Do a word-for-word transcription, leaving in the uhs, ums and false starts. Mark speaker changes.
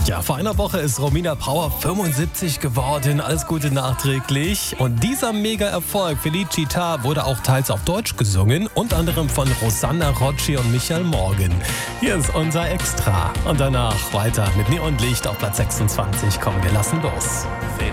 Speaker 1: Ja, vor einer Woche ist Romina Power fünfundsiebzig geworden. Alles Gute nachträglich. Und dieser Mega-Erfolg Felicita wurde auch teils auf Deutsch gesungen, unter anderem von Rosanna Rocci und Michael Morgan. Hier ist unser Extra. Und danach weiter mit Neonlicht auf Platz sechsundzwanzig. Komm, wir lassen los.